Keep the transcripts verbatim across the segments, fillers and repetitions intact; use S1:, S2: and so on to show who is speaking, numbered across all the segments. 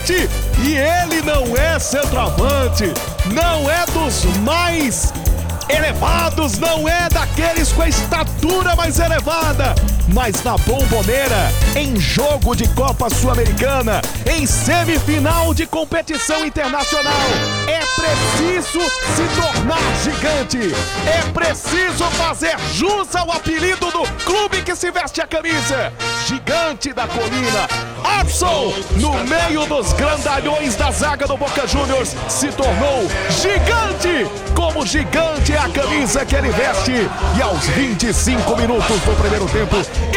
S1: gigante e ele não é centroavante, não é dos mais elevados, não é daqueles com a estatura mais elevada, mas na Bombonera, em jogo de Copa Sul-Americana, em semifinal de competição internacional, é preciso se tornar gigante, é preciso fazer jus ao apelido do clube que se veste a camisa, Gigante da Colina. Adson, no meio dos grandalhões da zaga do Boca Juniors, se tornou gigante, como gigante é a camisa que ele veste. E aos vinte e cinco minutos do primeiro tempo,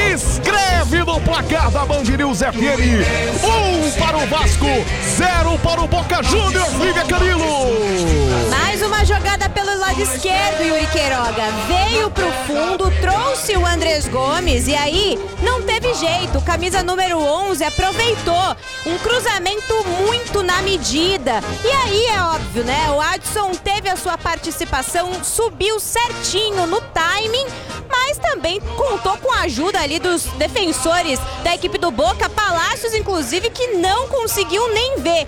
S1: escreve no placar da Band News F M: um para o Vasco, zero para o Boca Juniors. Lívia Camilo.
S2: Mais uma jogada pelo lado esquerdo, Yuri Queiroga. Veio pro fundo, trouxe o Andrés Gomes e aí não teve jeito. Camisa número onze aproveitou um cruzamento muito na medida. E aí é óbvio, né? O Adson teve a sua participação, subiu certinho no timing, mas também contou com a ajuda ali dos defensores da equipe do Boca, Palácios inclusive, que não conseguiu nem ver.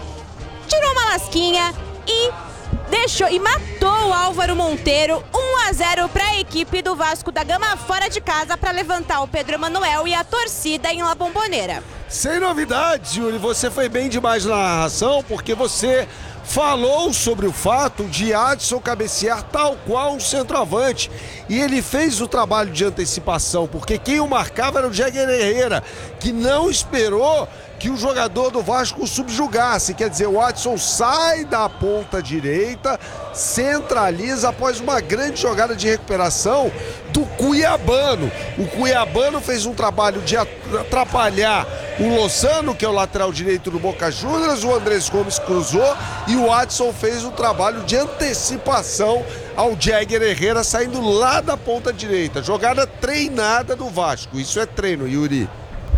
S2: Tirou uma lasquinha e deixou e matou o Álvaro Monteiro. um a zero para a equipe do Vasco da Gama fora de casa para levantar o Pedro Emanuel e a torcida em La Bombonera.
S3: Sem novidades, Yuri, você foi bem demais na narração, porque você falou sobre o fato de Adson cabecear tal qual um centroavante. E ele fez o trabalho de antecipação, porque quem o marcava era o Jagger Herrera, que não esperou que o jogador do Vasco o subjugasse. Quer dizer, o Adson sai da ponta direita, centraliza após uma grande jogada de recuperação do Cuiabano. O Cuiabano fez um trabalho de atrapalhar o Lozano, que é o lateral direito do Boca Juniors, o Andrés Gomes cruzou e o Adson fez um trabalho de antecipação ao Jagger Herrera saindo lá da ponta direita. Jogada treinada do Vasco. Isso é treino, Yuri.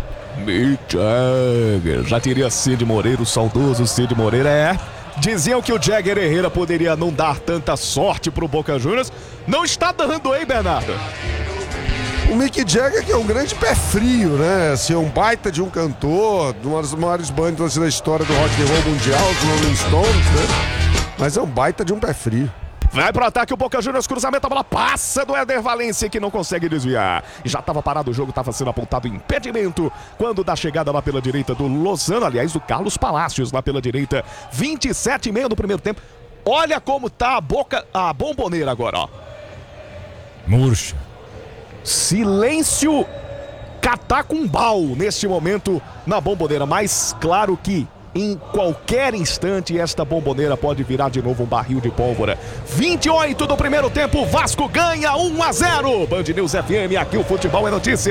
S1: Mick Jagger, já teria Cid Moreira, o saudoso Cid Moreira, é. Diziam que o Jagger Herrera poderia não dar tanta sorte pro Boca Juniors. Não está dando, hein, Bernardo?
S3: O Mick Jagger, que é um grande pé frio, né? Assim, é um baita de um cantor, de uma das maiores bandas da história do rock and roll mundial, do Rolling Stones, né? Mas é um baita de um pé frio.
S1: Vai pro ataque o Boca Juniors, cruzamento, a bola passa do Éder Valencia, que não consegue desviar. E já estava parado o jogo, estava sendo apontado impedimento quando dá chegada lá pela direita do Lozano, aliás, do Carlos Palácios lá pela direita. vinte e sete e meio do primeiro tempo. Olha como tá a Boca, a Bombonera agora, ó.
S4: Murcha.
S1: Silêncio catacumbal neste momento na Bombonera, mas claro que em qualquer instante esta Bombonera pode virar de novo um barril de pólvora. vinte e oito do primeiro tempo, Vasco ganha um a zero. Band News F M, aqui o futebol é notícia.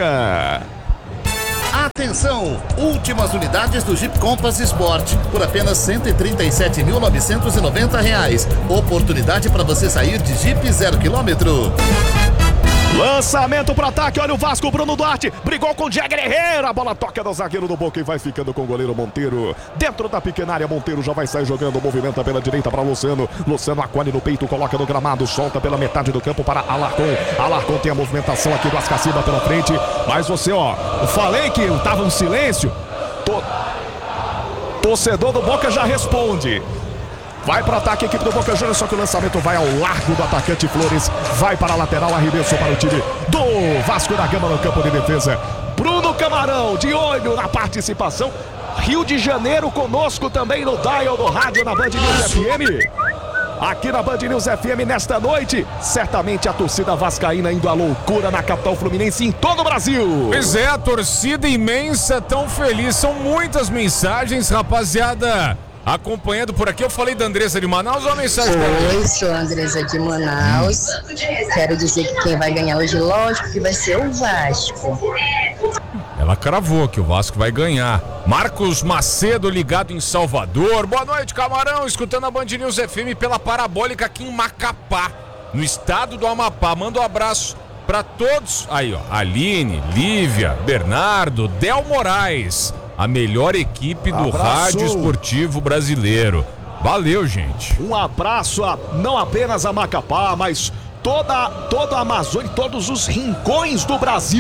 S5: Atenção, últimas unidades do Jeep Compass Sport por apenas cento e trinta e sete mil novecentos e noventa reais. Oportunidade para você sair de Jeep zero quilômetro.
S1: Lançamento para ataque, olha o Vasco, Bruno Duarte brigou com o Jagger Herrera, a bola toca do zagueiro do Boca e vai ficando com o goleiro Monteiro. Dentro da pequena área, Monteiro já vai sair jogando, movimenta pela direita para Luciano. Luciano acolhe no peito, coloca no gramado, solta pela metade do campo para Alarcon. Alarcon tem a movimentação aqui do Ascaciba pela frente, mas você, ó, eu falei que tava um silêncio. To... Torcedor do Boca já responde. Vai para o ataque a equipe do Boca Juniors, só que o lançamento vai ao largo do atacante Flores. Vai para a lateral, arremesso para o time do Vasco da Gama no campo de defesa. Bruno Camarão, de olho na participação. Rio de Janeiro conosco também no dial do rádio na Band News F M. Aqui na Band News F M nesta noite, certamente a torcida vascaína indo à loucura na capital fluminense e em todo o Brasil.
S4: Pois é, a torcida imensa, tão feliz. São muitas mensagens, rapaziada. Acompanhando por aqui, eu falei da Andressa de Manaus, uma mensagem
S6: Oi, eu sou a Andressa de Manaus. Quero dizer que quem vai ganhar hoje, lógico que vai ser o Vasco.
S4: Ela cravou que o Vasco vai ganhar. Marcos Macedo ligado em Salvador. Boa noite, Camarão, escutando a Band News F M pela parabólica aqui em Macapá, no estado do Amapá. Manda um abraço para todos. Aí, ó, Aline, Lívia, Bernardo, Del Moraes. A melhor equipe do
S1: Abraço.
S4: rádio esportivo brasileiro. Valeu, gente.
S1: Um abraço a, não apenas a Macapá, mas toda, toda a Amazônia e todos os rincões do Brasil.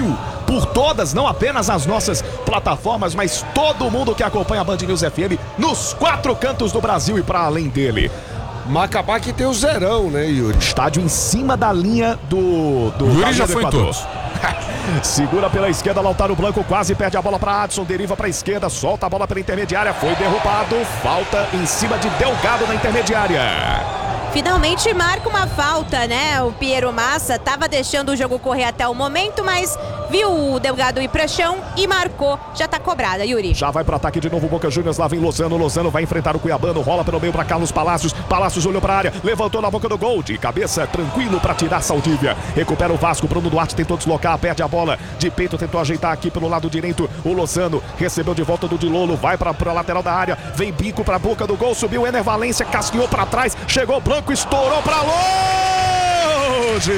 S1: por todas, não apenas as nossas plataformas, mas todo mundo que acompanha a Band News F M nos quatro cantos do Brasil e para além dele.
S3: Macapá que tem o zerão, né, Yuri?
S1: Estádio em cima da linha do... do
S4: Yuri já foi em todos.
S1: Segura pela esquerda, Lautaro Blanco quase perde a bola para Adson, deriva para a esquerda, solta a bola pela intermediária, foi derrubado, falta em cima de Delgado na intermediária.
S2: Finalmente marca uma falta, né? O Piero Massa tava deixando o jogo correr até o momento, mas viu o Delgado ir pra chão e marcou. Já tá cobrada, Yuri.
S1: Já vai pro ataque de novo o Boca Juniors, lá vem Lozano, Lozano vai enfrentar o Cuiabano, rola pelo meio pra Carlos Palácios, Palácios olhou pra área, levantou na boca do gol, de cabeça, tranquilo pra tirar Saldívia. Recupera o Vasco, Bruno Duarte tentou deslocar, perde a bola, de peito tentou ajeitar aqui pelo lado direito, o Lozano recebeu de volta do Dilolo, vai pra, pra lateral da área, vem bico pra boca do gol, subiu o Ener Valência, casqueou pra trás, chegou Blanco, estourou pra longe.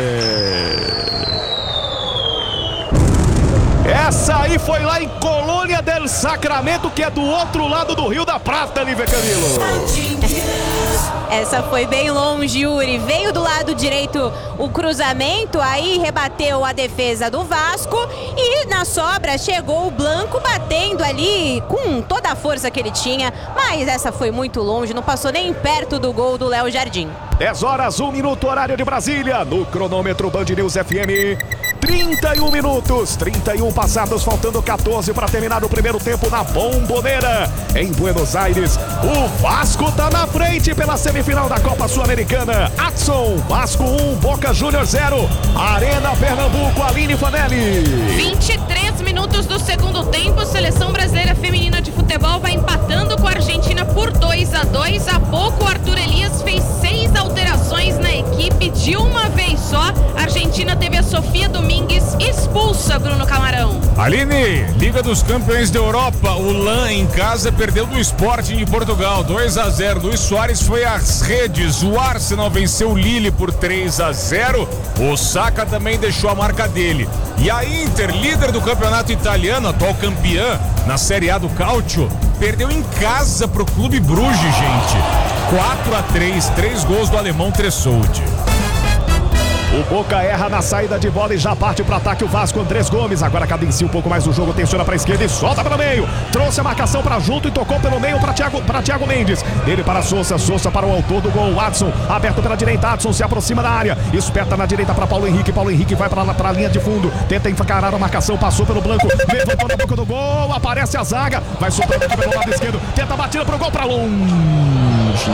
S1: Essa aí foi lá em Colônia del Sacramento, que é do outro lado do Rio da Prata, Lívia Camilo.
S2: Essa foi bem longe, Yuri. Veio do lado direito o cruzamento, aí rebateu a defesa do Vasco e na sobra chegou o Blanco batendo ali com toda a força que ele tinha, mas essa foi muito longe, não passou nem perto do gol do Léo Jardim.
S1: dez horas, um minuto, horário de Brasília, no cronômetro Band News F M. trinta e um minutos, trinta e um passados, faltando quatorze para terminar o primeiro tempo na Bombonera, em Buenos Aires. O Vasco tá na frente pela semifinal da Copa Sul-Americana. Adson, Vasco um, Boca Juniors zero. Arena Pernambuco, Aline Fanelli.
S7: vinte e três minutos do segundo tempo, Seleção Brasileira Feminina de Futebol vai empatando com a Argentina por dois a dois. Há pouco o Arthur Elias fez seis alterações na equipe de uma vez só. A Argentina teve a Sofia Domingues expulsa, Bruno Camarão.
S4: Aline, Liga dos Campeões da Europa, o Lan em casa perdeu do Sporting de Portugal, dois a zero. Luiz Soares foi às redes, o Arsenal venceu o Lille por três a zero. O Saka também deixou a marca dele. E a Inter, líder do campeonato italiano, atual campeã na Série A do Calcio, perdeu em casa pro Clube Bruges, gente. quatro a três, três gols do alemão Tressoldi.
S1: O Boca erra na saída de bola e já parte para ataque o Vasco. Andrés Gomes agora cadencia um pouco mais o jogo, tensiona para a esquerda e solta pelo meio. Trouxe a marcação para junto e tocou pelo meio para Thiago, para Thiago Mendes. Ele para Sousa, Sousa para o autor do gol, Adson, aberto pela direita, Adson se aproxima da área, esperta na direita para Paulo Henrique, Paulo Henrique vai para a linha de fundo, tenta encarar a marcação, passou pelo Blanco, levantou na boca do gol, aparece a zaga, vai soltando aqui pelo lado esquerdo, tenta a batida pro gol para longe.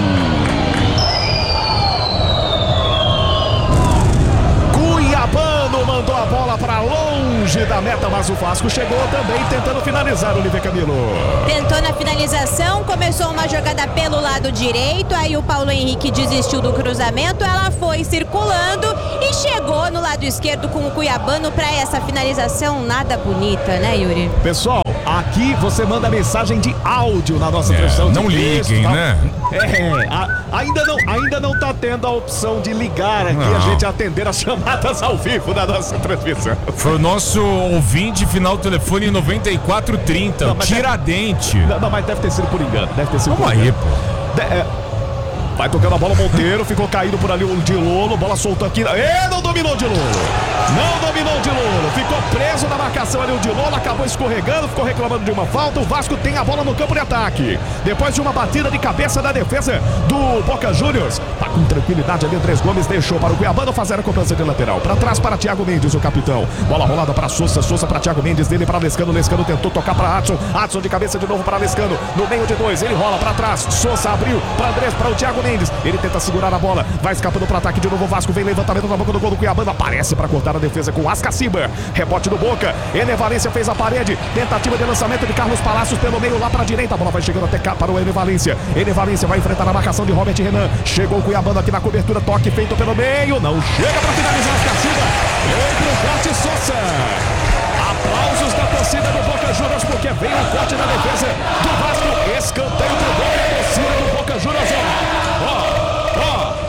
S1: Cuiabano mandou a bola para longe da meta, mas o Vasco chegou também tentando finalizar, Olivia Camilo.
S2: Tentou na finalização, começou uma jogada pelo lado direito, aí o Paulo Henrique desistiu do cruzamento, ela foi circulando e chegou no lado esquerdo com o Cuiabano para essa finalização nada bonita, né, Yuri?
S1: Pessoal, aqui você manda mensagem de áudio na nossa transmissão.
S4: É, não liguem,
S1: tá?
S4: né?
S1: É, a, ainda, não, ainda não tá tendo a opção de ligar aqui,
S4: Não.
S1: a gente atender as chamadas ao vivo da nossa transmissão.
S4: Foi o nosso ouvinte, final do telefone noventa e quatro trinta,
S1: Não,
S4: o
S1: mas
S4: Tiradente.
S1: Não, não, mas deve ter sido por engano, deve ter sido
S4: Vamos
S1: por
S4: aí,
S1: engano.
S4: pô.
S1: De, é, vai tocando a bola Monteiro, ficou caído por ali o Dilolo, bola soltou aqui. E não dominou o Dilolo. Não dominou o Dilolo. Ficou preso na marcação ali o Dilolo, acabou escorregando, ficou reclamando de uma falta. O Vasco tem a bola no campo de ataque. Depois de uma batida de cabeça da defesa do Boca Juniors, tá com tranquilidade ali, Andrés Gomes deixou para o Cuiabano fazer a cobrança de lateral. Para trás para Thiago Mendes, o capitão. Bola rolada para Sousa, Sousa para Thiago Mendes, dele para Lescano, Lescano tentou tocar para Adson, Adson de cabeça de novo para Lescano, no meio de dois, ele rola para trás, Sousa abriu para Andrés, para o Thiago Mendes, ele tenta segurar a bola, vai escapando para ataque de novo, o Vasco vem levantamento na boca do gol do Cuiabano, aparece para cortar a defesa com Ascaciba, rebote do Boca, Ener Valência fez a parede, tentativa de lançamento de Carlos Palácios pelo meio lá para a direita, a bola vai chegando até cá para o Ener Valência, Ener Valência vai enfrentar a marcação de Robert Renan, chegou o Cuiabano aqui na cobertura, toque feito pelo meio, não chega para finalizar Ascaciba, entre o corte Sousa. Aplausos da torcida do Boca Juniors, porque veio o corte na defesa do Vasco, escanteio pro Boca, a torcida do Boca Juniors, ó,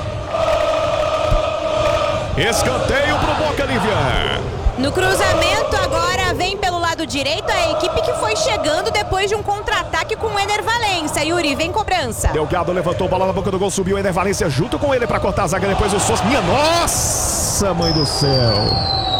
S1: ó, ó. Escanteio pro Boca, Lívia.
S2: No cruzamento agora vem pelo lado direito a equipe que foi chegando depois de um contra-ataque com o Ener Valência. Yuri, vem cobrança.
S1: Delgado levantou a bola na boca do gol, subiu o Ener Valência junto com ele para cortar a zaga, depois o Sousa. Minha nossa, mãe do céu.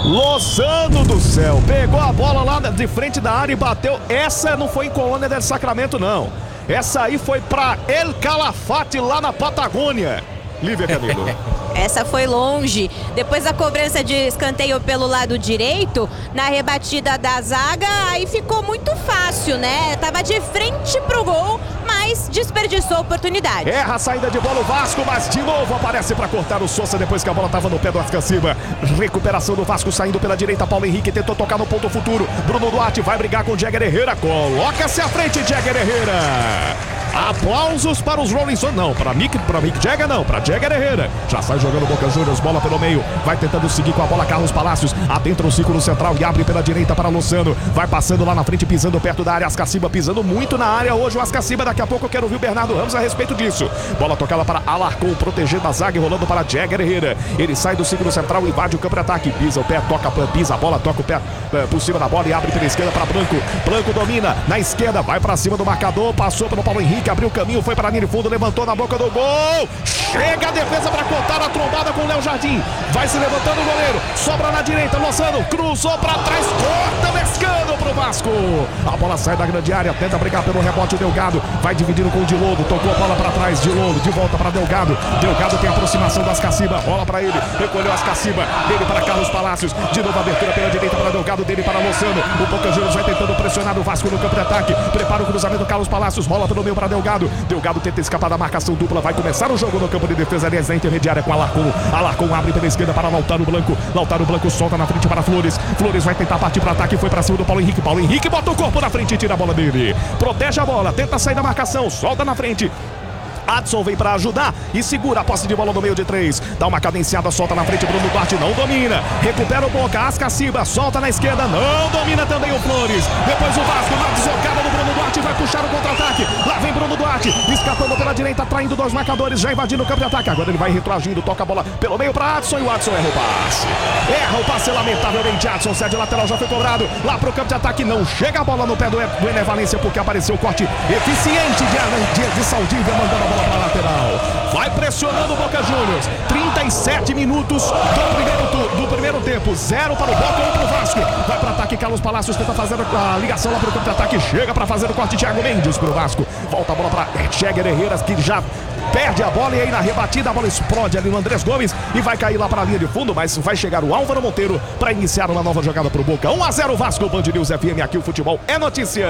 S1: Lozano do céu, pegou a bola lá de frente da área e bateu. Essa não foi em Colônia del Sacramento, não. Essa aí foi pra El Calafate, lá na Patagônia. Lívia Camilo.
S2: Essa foi longe. Depois da cobrança de escanteio pelo lado direito, na rebatida da zaga, aí ficou muito fácil, né? Tava de frente pro gol, mas desperdiçou a oportunidade.
S1: Erra a saída de bola o Vasco, mas de novo aparece para cortar o Sousa depois que a bola tava no pé do Ascaciba. Recuperação do Vasco saindo pela direita. Paulo Henrique tentou tocar no ponto futuro. Bruno Duarte vai brigar com o Jagger Herrera. Coloca-se à frente, Jagger Herrera. Aplausos para os Rolling Stones. Não, para Mick, para Mick Jagger não, para Jagger Herrera. Já sai jogando Boca Juniors, bola pelo meio. Vai tentando seguir com a bola Carlos Palácios. Adentra o círculo central e abre pela direita para Luciano. Vai passando lá na frente, pisando perto da área. Ascaciba pisando muito na área hoje. O Ascaciba, daqui a pouco eu quero ouvir o Bernardo Ramos a respeito disso. Bola tocada para Alarcon, protegendo a zaga e rolando para Jagger Herrera. Ele sai do círculo central, invade o campo de ataque. Pisa o pé, toca, pisa a bola, toca o pé é, por cima da bola e abre pela esquerda para Branco. Branco domina na esquerda, vai para cima do marcador. Passou pelo Paulo Henrique, abriu o caminho, foi para a linha de fundo, levantou na boca do gol. Chega a defesa para cortar a trombada com o Léo Jardim. Vai se levantando o goleiro, sobra na direita, Lozano, cruzou para trás, corta Lescano pro Vasco. A bola sai da grande área, tenta brigar pelo rebote, o Delgado vai dividindo com o Dilodo, tocou a bola para trás, Dilodo, de volta para Delgado. Delgado tem a aproximação do Ascaciba, bola para ele, recolheu Ascaciba, dele para Carlos Palácios, de novo abertura pela direita para Delgado, dele para Lozano. O Boca Juniors vai tentando pressionar o Vasco no campo de ataque, prepara o cruzamento, Carlos Palácios, rola pelo meio para Delgado. Delgado tenta escapar da marcação dupla, vai começar o jogo no campo de defesa, aliás, na intermediária com Alarcon. Alarcon abre pela esquerda para Lautaro Blanco. Lautaro Blanco solta na frente para Flores. Flores vai tentar partir para ataque, foi para cima do Paulo Henrique. Paulo Henrique bota o corpo na frente e tira a bola dele. Protege a bola, tenta sair da marcação, solta na frente. Adson vem para ajudar e segura a posse de bola no meio de três. Dá uma cadenciada, solta na frente, Bruno Duarte não domina. Recupera o Boca, Ascaciba, solta na esquerda, não domina também o Flores. Depois o Vasco na desocada do Bruno Duarte vai puxar o contra-ataque. Lá vem Bruno Duarte, escapando pela direita, traindo dois marcadores, já invadindo o campo de ataque. Agora ele vai retroagindo, toca a bola pelo meio para Adson e o Adson erra o passe. Erra o passe lamentavelmente, Adson cede lateral, já foi cobrado. Lá pro campo de ataque, não chega a bola no pé do, do Ener Valência porque apareceu o corte eficiente de, de, de Saldívia, mandando a bola para a lateral. Vai pressionando o Boca Juniors. trinta e sete minutos do primeiro, do primeiro tempo. Zero para o Boca, um para o Vasco. Vai para o ataque, Carlos Palácios tenta fazer a ligação lá para o campo de ataque. Chega para fazer o corte, Thiago Mendes para o Vasco. Volta a bola para Jagger Herrera, que já perde a bola e aí na rebatida a bola explode ali no Andrés Gomes e vai cair lá para a linha de fundo, mas vai chegar o Álvaro Monteiro para iniciar uma nova jogada para o Boca. um a zero Vasco, Band News F M, aqui o futebol é notícia.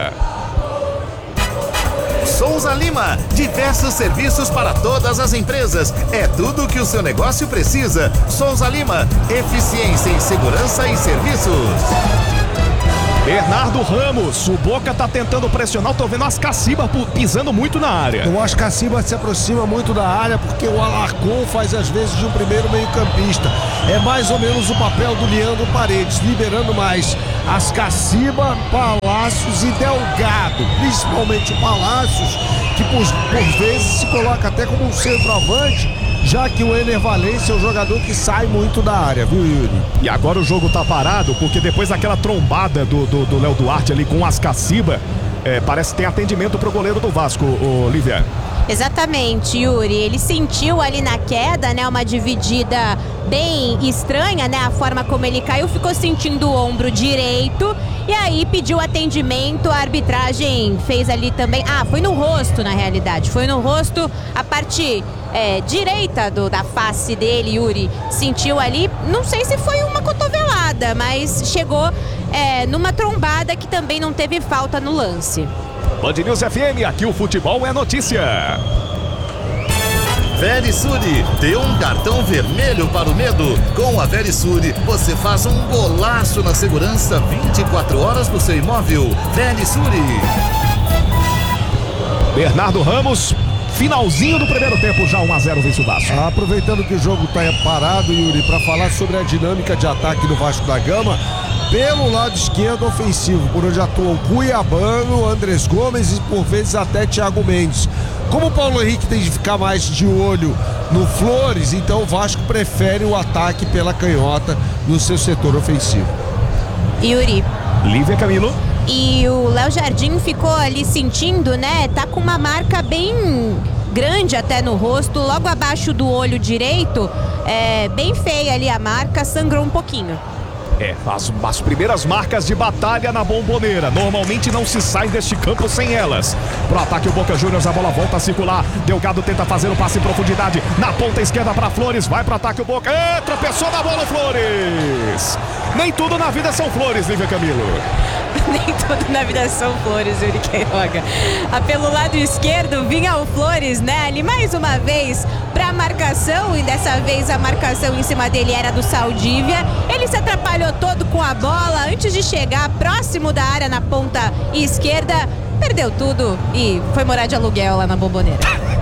S5: Souza Lima, diversos serviços para todas as empresas. É tudo o que o seu negócio precisa. Souza Lima, eficiência em segurança e serviços.
S1: Bernardo Ramos, o Boca tá tentando pressionar, tô vendo o Ascaciba pisando muito na área.
S3: O Ascaciba se aproxima muito da área porque o Alarcon faz às vezes de um primeiro meio campista. É mais ou menos o papel do Leandro Paredes, liberando mais Ascaciba, Palácios e Delgado. Principalmente o Palácios, que por, por vezes se coloca até como um centroavante, já que o Ener Valência é um jogador que sai muito da área, viu, Yuri?
S1: E agora o jogo tá parado, porque depois daquela trombada do, do, do Léo Duarte ali com o Ascaciba, é, parece que tem atendimento pro goleiro do Vasco, o Lívia.
S2: Exatamente, Yuri. Ele sentiu ali na queda, né, uma dividida bem estranha, né, a forma como ele caiu, ficou sentindo o ombro direito e aí pediu atendimento. A arbitragem fez ali também, ah, foi no rosto na realidade, foi no rosto, a parte é, direita do, da face dele, Yuri, sentiu ali, não sei se foi uma cotovelada, mas chegou é, numa trombada que também não teve falta no lance.
S1: Band News F M, aqui o futebol é notícia.
S5: Verisure, dê um cartão vermelho para o medo. Com a Verisure, você faz um golaço na segurança vinte e quatro horas do seu imóvel. Verisure.
S1: Bernardo Ramos, finalzinho do primeiro tempo, já um a zero vence o Vasco.
S3: Ah, aproveitando que o jogo está parado, Yuri, para falar sobre a dinâmica de ataque do Vasco da Gama, pelo lado esquerdo ofensivo, por onde atuam Cuiabano, Andrés Gomes e por vezes até Thiago Mendes. Como o Paulo Henrique tem de ficar mais de olho no Flores, então o Vasco prefere o ataque pela canhota no seu setor ofensivo.
S2: Yuri.
S1: Lívia Camilo.
S2: E o Léo Jardim ficou ali sentindo, né? Tá com uma marca bem grande até no rosto, logo abaixo do olho direito. É bem feia ali a marca, sangrou um pouquinho.
S1: É, as, as primeiras marcas de batalha na Bomboneira. Normalmente não se sai deste campo sem elas. Pro ataque o Boca Juniors, a bola volta a circular. Delgado tenta fazer o passe em profundidade. Na ponta esquerda para Flores, vai pro ataque o Boca. É, tropeçou na bola o Flores. Nem tudo na vida são flores, Lívia Camilo.
S2: Nem tudo na vida são flores, Yuri Queiroga. Ah, pelo lado esquerdo vinha o Flores, né? Ali mais uma vez pra marcação, e dessa vez a marcação em cima dele era do Saldívia. Ele se atrapalhou todo com a bola antes de chegar próximo da área na ponta esquerda. Perdeu tudo e foi morar de aluguel lá na Bomboneira.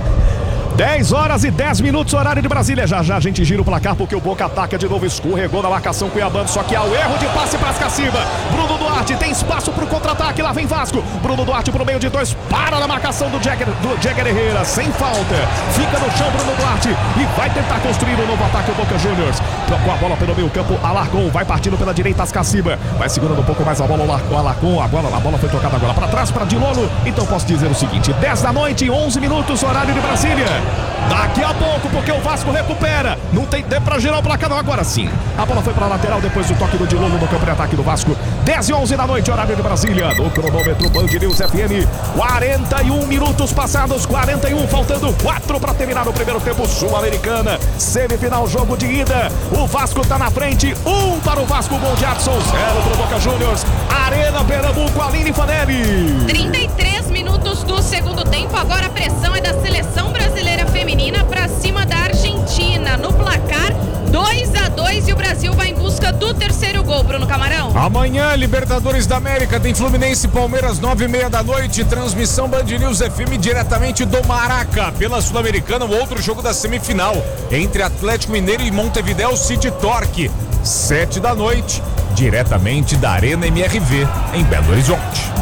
S1: dez horas e dez minutos, horário de Brasília. Já já a gente gira o placar porque o Boca ataca de novo, escorregou na marcação Cuiabano, só que há o erro de passe para as Caciba. Bruno Duarte tem espaço para o contra-ataque, lá vem Vasco. Bruno Duarte pro meio de dois, para na marcação do Jagger, do Jagger Herrera, sem falta. Fica no chão Bruno Duarte e vai tentar construir um novo ataque o Boca Juniors. Com a bola pelo meio campo, Alarcon vai partindo pela direita as Caciba. Vai segurando um pouco mais a bola o Alarcon, agora a bola foi tocada agora para trás para Dilolo. Então posso dizer o seguinte, dez da noite, onze minutos, horário de Brasília. Daqui a pouco, porque o Vasco recupera. Não tem tempo pra girar o placar, não. Agora sim. A bola foi pra lateral depois do toque do Dilolo no campo de ataque do Vasco. dez e onze da noite, horário de Brasília. No cronômetro Band News F M. quarenta e um minutos passados, quarenta e um, faltando quatro pra terminar o primeiro tempo. Sul-Americana, semifinal, jogo de ida. O Vasco tá na frente. Um para o Vasco, gol de Adson. Zero pro Boca Juniors. Arena Pernambuco, Aline Fanelli.
S7: trinta e três minutos do segundo tempo. Agora a pressão é da seleção brasileira feminina para cima da Argentina. No placar, dois a dois, e o Brasil vai em busca do terceiro gol, Bruno Camarão.
S4: Amanhã, Libertadores da América, tem Fluminense e Palmeiras, nove e meia da noite. Transmissão Band News F M diretamente do Maraca. Pela Sul-Americana, o outro jogo da semifinal entre Atlético Mineiro e Montevideo City Torque. sete da noite, diretamente da Arena M R V, em Belo Horizonte.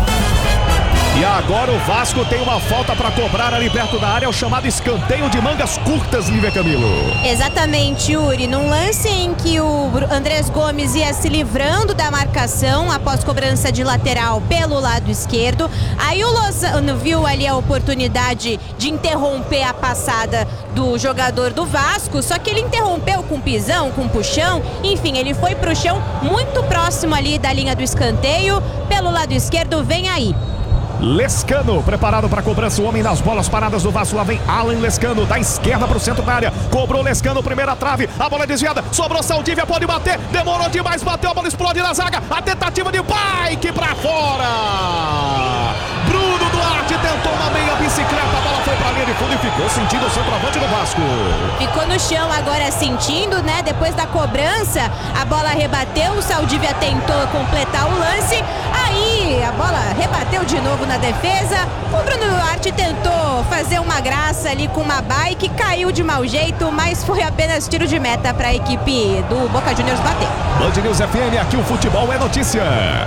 S1: E agora o Vasco tem uma falta para cobrar ali perto da área, o chamado escanteio de mangas curtas, Lívia Camilo.
S2: Exatamente, Yuri. Num lance em que o Andrés Gomes ia se livrando da marcação após cobrança de lateral pelo lado esquerdo. Aí o Lozano viu ali a oportunidade de interromper a passada do jogador do Vasco, só que ele interrompeu com pisão, com puxão. Enfim, ele foi pro chão muito próximo ali da linha do escanteio. Pelo lado esquerdo, vem aí
S1: Lescano, preparado para a cobrança, o homem das bolas paradas do Vasco. Lá vem Alan Lescano, da esquerda para o centro da área. Cobrou Lescano, primeira trave, a bola é desviada, sobrou Saldívia, pode bater, demorou demais, bateu, a bola explode na zaga, a tentativa de bike para fora. Bruno Duarte tentou uma meia bicicleta, a bola foi para a linha de fundo e ficou sentindo o centroavante do Vasco.
S2: Ficou no chão agora sentindo, né? Depois da cobrança, a bola rebateu, o Saldívia tentou completar o lance, aí a bola rebateu de novo na defesa. O Bruno Duarte tentou fazer uma graça ali com uma bike, caiu de mau jeito, mas foi apenas tiro de meta para a equipe do Boca Juniors bater.
S1: Band News F M, aqui o futebol é notícia.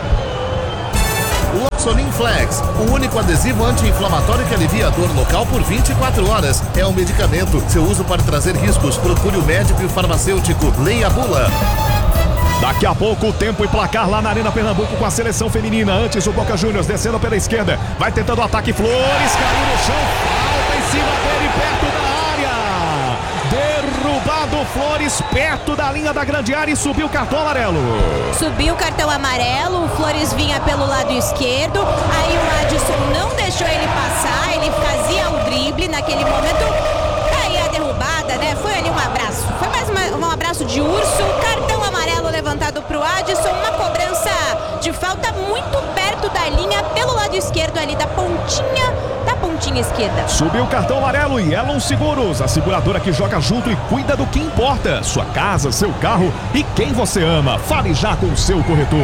S5: Sonin Flex, o único adesivo anti-inflamatório que alivia a dor local por vinte e quatro horas. É um medicamento. Seu uso pode trazer riscos. Procure o médico e o farmacêutico. Leia a bula.
S1: Daqui a pouco o tempo e placar lá na Arena Pernambuco com a seleção feminina. Antes o Boca Juniors descendo pela esquerda. Vai tentando o ataque. Flores caiu no chão. Falta em cima dele, perto da área. Derrubado Flores perto da linha da grande área e subiu o cartão amarelo.
S2: Subiu o cartão amarelo. O Flores vinha pelo lado esquerdo. Aí o Adson não deixou ele passar. Ele fazia o drible naquele momento. Aí a derrubada, né? Foi ali um abraço. Foi mais uma, um abraço de urso. Cartão amarelo levantado para o Adson. Uma cobrança de falta muito perto da linha, pelo lado esquerdo ali, da pontinha, da pontinha esquerda.
S1: Subiu o cartão amarelo e Elon Seguros, a seguradora que joga junto e cuida do que importa. Sua casa, seu carro e quem você ama. Fale já com o seu corretor.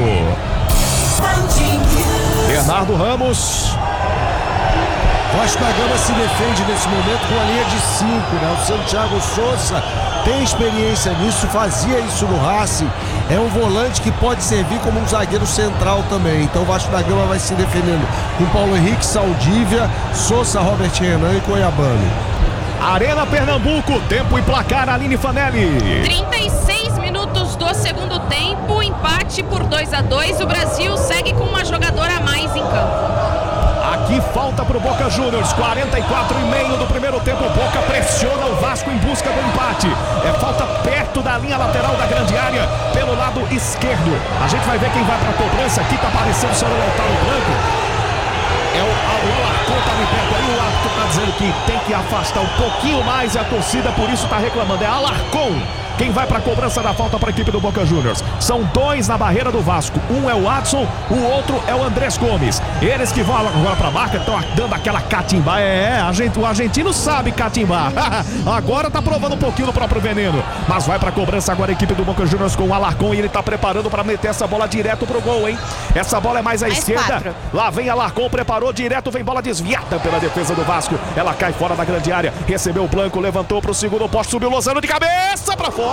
S1: Bernardo Ramos.
S3: Vasco da Gama se defende nesse momento com a linha de cinco, né? O Santiago Souza tem experiência nisso, fazia isso no Racing. É um volante que pode servir como um zagueiro central também. Então o Vasco da Gama vai se defendendo com Paulo Henrique, Saldívia, Souza, Robert Renan e Cuiabano.
S1: Arena Pernambuco, tempo e placar, Aline Fanelli.
S7: trinta e seis minutos do segundo tempo, empate por dois a dois. O Brasil segue com uma jogadora a mais em campo.
S1: Aqui falta pro Boca Juniors. quarenta e quatro e meio do primeiro tempo. O Boca pressiona o Vasco em busca do empate. É falta perto da linha lateral da grande área, pelo lado esquerdo. A gente vai ver quem vai pra cobrança. Aqui tá aparecendo o senhor Lautaro Branco. É o, o Alarcon tá ali perto aí. O árbitro tá dizendo que tem que afastar um pouquinho mais. E a torcida por isso tá reclamando. É Alarcon quem vai para a cobrança da falta para a equipe do Boca Juniors. São dois na barreira do Vasco. Um é o Adson, o outro é o Andrés Gomes. Eles que vão agora para a marca, estão dando aquela catimba. É, a gente, o argentino sabe catimbar. Agora tá provando um pouquinho do próprio veneno. Mas vai para a cobrança agora a equipe do Boca Juniors com o Alarcon. E ele tá preparando para meter essa bola direto pro gol, hein? Essa bola é mais à
S2: mais
S1: esquerda.
S2: Quatro.
S1: Lá vem Alarcon, preparou direto, vem bola desviada pela defesa do Vasco. Ela cai fora da grande área. Recebeu o Blanco, levantou pro segundo poste, subiu Lozano de cabeça para fora.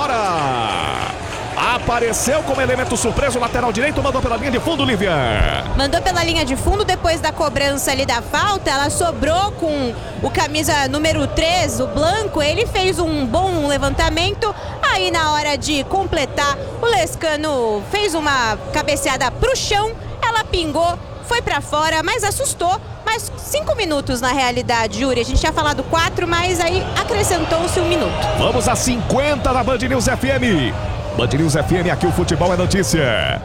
S1: Apareceu como elemento surpresa o lateral direito, mandou pela linha de fundo, Lívia.
S2: Mandou pela linha de fundo, depois da cobrança ali da falta, ela sobrou com o camisa número três, o Blanco. Ele fez um bom levantamento, aí na hora de completar, o Lescano fez uma cabeceada pro chão, ela pingou, foi pra fora, mas assustou. Mais cinco minutos na realidade, Yuri. A gente tinha falado quatro, mas aí acrescentou-se um minuto.
S1: Vamos a cinquenta da Band News F M. Band News F M, aqui o futebol é notícia.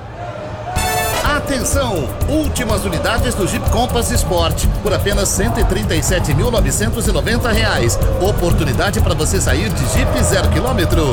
S5: Atenção! Últimas unidades do Jeep Compass Sport por apenas cento e trinta e sete mil novecentos e noventa reais. Oportunidade para você sair de Jeep zero quilômetro.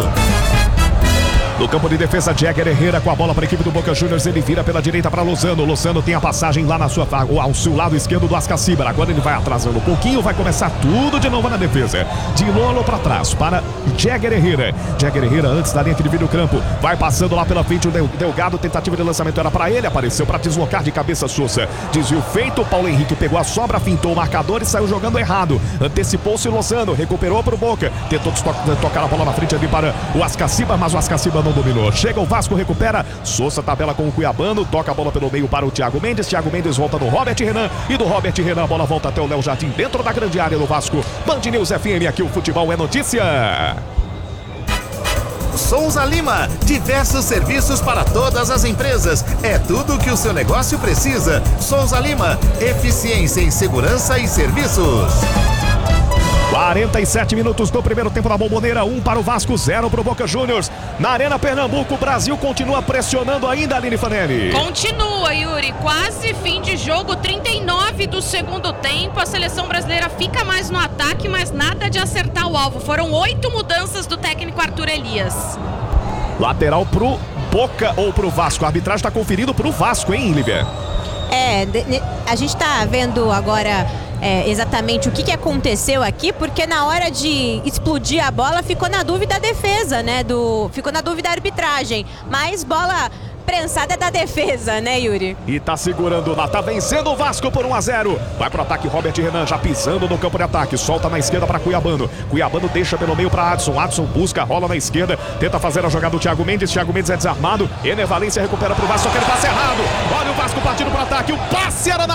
S1: No campo de defesa, Jäger Herrera com a bola para a equipe do Boca Juniors. Ele vira pela direita para Lozano. Lozano tem a passagem lá na sua, ao seu lado esquerdo do Ascacibar. Agora ele vai atrasando um pouquinho. Vai começar tudo de novo na defesa. De Lolo para trás para Jäger Herrera. Jäger Herrera antes da linha que divide o campo. Vai passando lá pela frente o Delgado. Tentativa de lançamento era para ele. Apareceu para deslocar de cabeça Sousa. Desvio feito. Paulo Henrique pegou a sobra, fintou o marcador e saiu jogando errado. Antecipou-se Lozano. Recuperou para o Boca. Tentou tocar a bola na frente ali para o Ascacibar, mas o Ascacibar não dominou. Chega o Vasco, recupera. Sousa tabela com o Cuiabano. Toca a bola pelo meio para o Thiago Mendes. Thiago Mendes volta no Robert Renan. E do Robert Renan a bola volta até o Léo Jardim dentro da grande área do Vasco. Band News F M, aqui o futebol é notícia.
S5: Souza Lima, diversos serviços para todas as empresas. É tudo o que o seu negócio precisa. Souza Lima, eficiência em segurança e serviços.
S1: quarenta e sete minutos do primeiro tempo da Bombonera, um para o Vasco, zero para o Boca Juniors. Na Arena Pernambuco, o Brasil continua pressionando ainda, Aline Fanelli.
S7: Continua, Yuri, quase fim de jogo, trinta e nove do segundo tempo. A seleção brasileira fica mais no ataque, mas nada de acertar o alvo. Foram oito mudanças do técnico Arthur Elias.
S1: Lateral pro Boca ou pro Vasco? A arbitragem está conferindo pro Vasco, hein, Lívia?
S2: É, a gente tá vendo agora é, exatamente o que, que aconteceu aqui, porque na hora de explodir a bola ficou na dúvida a defesa, né? Do, ficou na dúvida a arbitragem, mas bola prensada é da defesa, né, Yuri?
S1: E tá segurando lá, tá vencendo o Vasco por um a zero. Vai pro ataque Robert Renan, já pisando no campo de ataque. Solta na esquerda para Cuiabano. Cuiabano deixa pelo meio para Adson. Adson busca, rola na esquerda. Tenta fazer a jogada do Thiago Mendes. Thiago Mendes é desarmado. Ener Valencia recupera pro Vasco, aquele passe errado. Olha o Vasco partindo pro ataque. O passe era na